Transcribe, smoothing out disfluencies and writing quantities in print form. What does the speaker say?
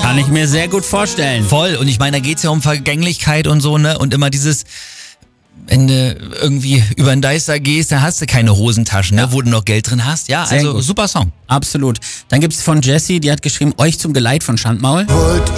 Kann ich mir sehr gut vorstellen. Voll. Und ich meine, da geht's ja um Vergänglichkeit und so, ne? Und immer dieses, wenn du irgendwie über den Deister gehst, dann hast du keine Hosentaschen, ne? Wo du noch Geld drin hast. Ja, Sehr also gut. super Song. Absolut. Dann gibt's von Jessie, die hat geschrieben, euch zum Geleit von Schandmaul. Wollt